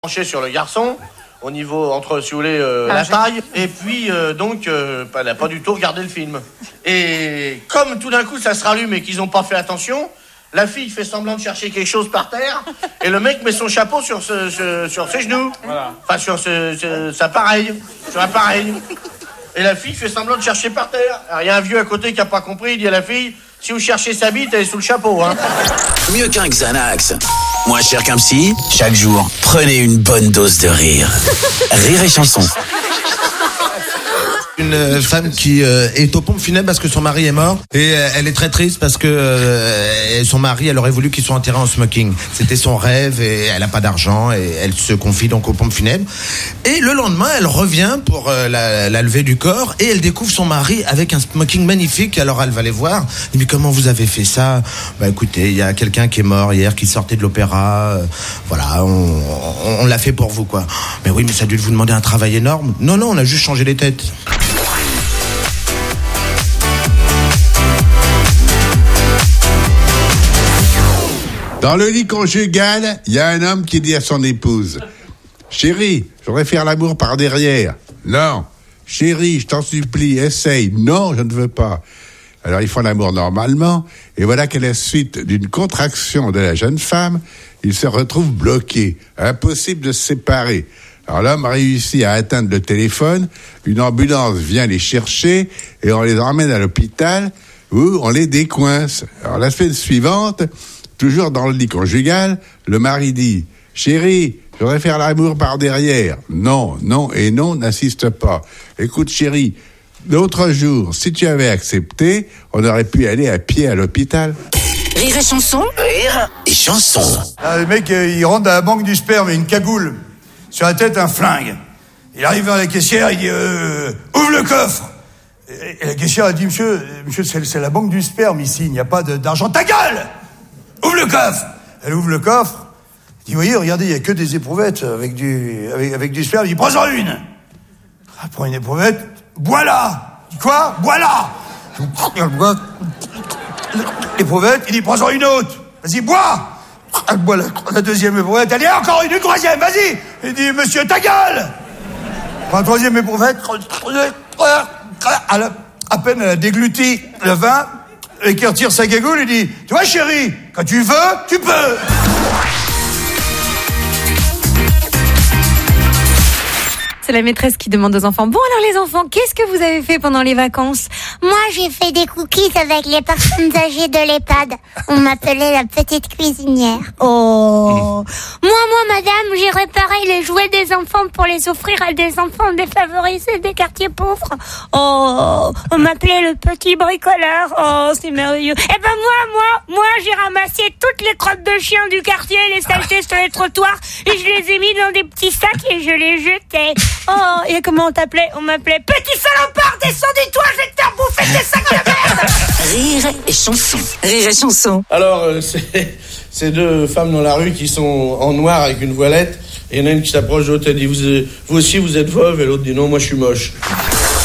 Penché sur le garçon au niveau entre si vous voulez la taille et puis elle n'a pas du tout regardé le film et comme tout d'un coup ça se rallume et qu'ils n'ont pas fait attention, la fille fait semblant de chercher quelque chose par terre et le mec met son chapeau sur ses genoux, voilà. Enfin sur sur un appareil et la fille fait semblant de chercher par terre. Alors il y a un vieux à côté qui n'a pas compris, il dit à la fille: si vous cherchez sa bite, elle est sous le chapeau, hein. Mieux qu'un Xanax, moins cher qu'un psy, chaque jour, prenez une bonne dose de rire. Rire et chanson. Une femme qui est aux pompes funèbres parce que son mari est mort et elle est très triste parce que son mari, elle aurait voulu qu'il soit enterré en smoking. C'était son rêve et elle a pas d'argent et elle se confie donc aux pompes funèbres. Et le lendemain, elle revient pour la levée du corps et elle découvre son mari avec un smoking magnifique. Alors elle va les voir. Elle dit: mais comment vous avez fait ça? Bah écoutez, il y a quelqu'un qui est mort hier, qui sortait de l'opéra. Voilà, on l'a fait pour vous quoi. Mais oui, mais ça a dû vous demander un travail énorme. Non, on a juste changé les têtes. Dans le lit conjugal, il y a un homme qui dit à son épouse: chérie, je voudrais faire l'amour par derrière. Non. Chérie, je t'en supplie, essaye. Non, je ne veux pas. Alors ils font l'amour normalement, et voilà qu'à la suite d'une contraction de la jeune femme, ils se retrouvent bloqués, impossible de se séparer. Alors l'homme réussit à atteindre le téléphone, une ambulance vient les chercher, et on les emmène à l'hôpital, où on les décoince. Alors la semaine suivante, toujours dans le lit conjugal, le mari dit: chérie, je voudrais faire l'amour par derrière. Non, et non, n'insiste pas. Écoute chérie, l'autre jour, si tu avais accepté, on aurait pu aller à pied à l'hôpital. Rire et chanson. Rire et chanson. Le mec, il rentre dans la banque du sperme, une cagoule. Sur la tête, un flingue. Il arrive vers la caissière, il dit: ouvre le coffre. Et la caissière a dit: monsieur, c'est la banque du sperme ici, il n'y a pas d'argent. Ta gueule! Ouvre le coffre. Elle ouvre le coffre. Elle dit: voyez, regardez, il n'y a que des éprouvettes avec du sperme. Il dit: prends-en une. Elle prend une éprouvette. Bois-la. Il dit: quoi? Bois-la. Elle boit l'éprouvette. Il dit: prends-en une autre. Vas-y, bois. Elle boit la deuxième éprouvette. Elle dit: encore une troisième, vas-y. Il dit: monsieur, ta gueule. Elle prend la troisième éprouvette. À peine elle a dégluti le vin, et qui retire sa cagoule, il dit: tu vois chérie, quand tu veux, tu peux. C'est la maîtresse qui demande aux enfants: bon alors les enfants, qu'est-ce que vous avez fait pendant les vacances? Moi j'ai fait des cookies avec les personnes âgées de l'EHPAD. On m'appelait la petite cuisinière. Oh. Moi madame, j'ai réparé les jouets des enfants pour les offrir à des enfants défavorisés des quartiers pauvres. Oh, on m'appelait le petit bricoleur. Oh, c'est merveilleux. Eh ben moi j'ai ramassé toutes les crottes de chiens du quartier, les saletés sur les trottoirs, et je les ai mis dans des petits sacs et je les jetais. Oh, et comment on t'appelait? On m'appelait: petit salopard, descends du toit, je vais te faire bouffer tes sacs de merde. Rire et chanson. Rire et chanson. Alors c'est deux femmes dans la rue qui sont en noir avec une voilette et il y en a une qui s'approche de l'autre, elle dit: vous aussi vous êtes veuve? Et l'autre dit: non, moi je suis moche.